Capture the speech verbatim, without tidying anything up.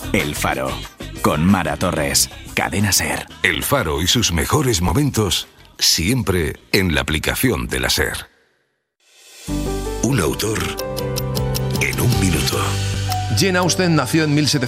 El Faro, con Mara Torres, Cadena SER. El Faro y sus mejores momentos, siempre en la aplicación de la SER. Un autor en un minuto. Jane Austen nació en mil setecientos